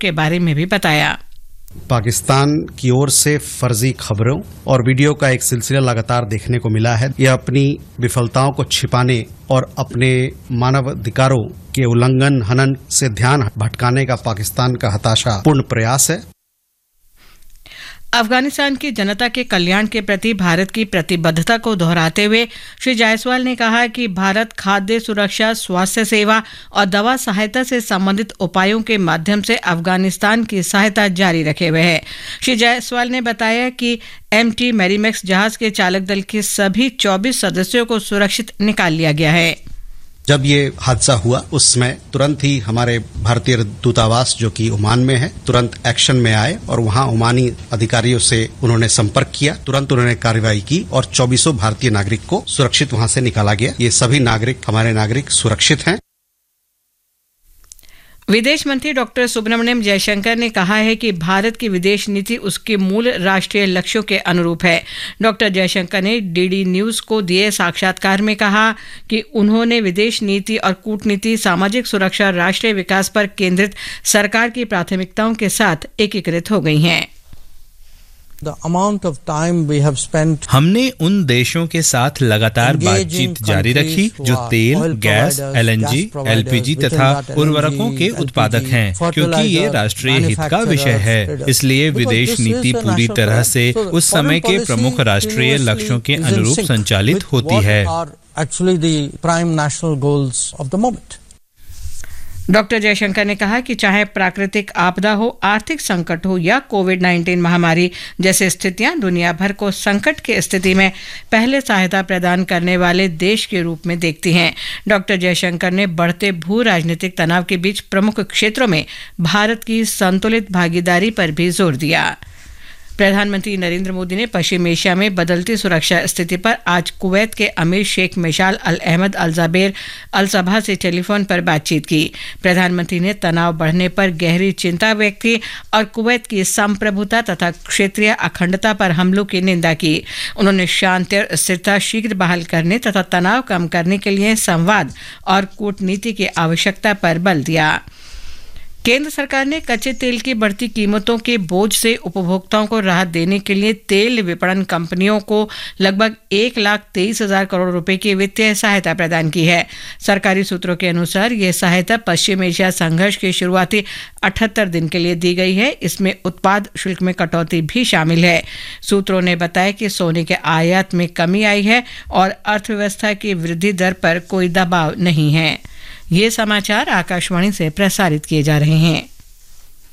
के बारे में भी बताया। पाकिस्तान की ओर से फर्जी खबरों और वीडियो का एक सिलसिला लगातार देखने को मिला है। यह अपनी विफलताओं को छिपाने और अपने मानवाधिकारों के उल्लंघन हनन से ध्यान भटकाने का पाकिस्तान का हताशापूर्ण प्रयास है। अफगानिस्तान की जनता के कल्याण के प्रति भारत की प्रतिबद्धता को दोहराते हुए श्री जायसवाल ने कहा कि भारत खाद्य सुरक्षा, स्वास्थ्य सेवा और दवा सहायता से संबंधित उपायों के माध्यम से अफगानिस्तान की सहायता जारी रखे हुए है। श्री जायसवाल ने बताया कि MT मैरीमैक्स जहाज के चालक दल के सभी 24 सदस्यों को सुरक्षित निकाल लिया गया है। जब ये हादसा हुआ उस समय तुरंत ही हमारे भारतीय दूतावास जो कि ओमान में है तुरंत एक्शन में आए और वहां ओमानी अधिकारियों से उन्होंने संपर्क किया। तुरंत उन्होंने कार्रवाई की और 24 भारतीय नागरिक को सुरक्षित वहां से निकाला गया। ये सभी नागरिक हमारे नागरिक सुरक्षित हैं। विदेश मंत्री डॉक्टर सुब्रमण्यम जयशंकर ने कहा है कि भारत की विदेश नीति उसके मूल राष्ट्रीय लक्ष्यों के अनुरूप है। डॉक्टर जयशंकर ने DD न्यूज को दिए साक्षात्कार में कहा कि उन्होंने विदेश नीति और कूटनीति, सामाजिक सुरक्षा, राष्ट्रीय विकास पर केंद्रित सरकार की प्राथमिकताओं के साथ एकीकृत हो गई हैं। हमने उन देशों के साथ लगातार बातचीत जारी रखी जो तेल, गैस, LNG, LPG तथा उर्वरकों के उत्पादक हैं, क्योंकि ये राष्ट्रीय हित का विषय है। इसलिए विदेश नीति पूरी तरह से उस समय के प्रमुख राष्ट्रीय लक्ष्यों के अनुरूप संचालित होती है। डॉक्टर जयशंकर ने कहा कि चाहे प्राकृतिक आपदा हो, आर्थिक संकट हो या कोविड-19 महामारी जैसे स्थितियां दुनिया भर को संकट की स्थिति में पहले सहायता प्रदान करने वाले देश के रूप में देखती हैं। डॉक्टर जयशंकर ने बढ़ते भू राजनीतिक तनाव के बीच प्रमुख क्षेत्रों में भारत की संतुलित भागीदारी पर भी जोर दिया। प्रधानमंत्री नरेंद्र मोदी ने पश्चिम एशिया में बदलती सुरक्षा स्थिति पर आज कुवैत के अमीर शेख मिशाल अल अहमद अल ज़बेर अल सबा से टेलीफोन पर बातचीत की। प्रधानमंत्री ने तनाव बढ़ने पर गहरी चिंता व्यक्त की और कुवैत की संप्रभुता तथा क्षेत्रीय अखंडता पर हमलों की निंदा की। उन्होंने शांति और स्थिरता शीघ्र बहाल करने तथा तनाव कम करने के लिए संवाद और कूटनीति की आवश्यकता पर बल दिया। केंद्र सरकार ने कच्चे तेल की बढ़ती कीमतों के बोझ से उपभोक्ताओं को राहत देने के लिए तेल विपणन कंपनियों को लगभग 1,23,000 करोड़ रुपए की वित्तीय सहायता प्रदान की है। सरकारी सूत्रों के अनुसार यह सहायता पश्चिम एशिया संघर्ष के शुरुआती 78 दिन के लिए दी गई है। इसमें उत्पाद शुल्क में कटौती भी शामिल है। सूत्रों ने बताया कि सोने के आयात में कमी आई है और अर्थव्यवस्था की वृद्धि दर पर कोई दबाव नहीं है। ये समाचार आकाशवाणी से प्रसारित किए जा रहे हैं।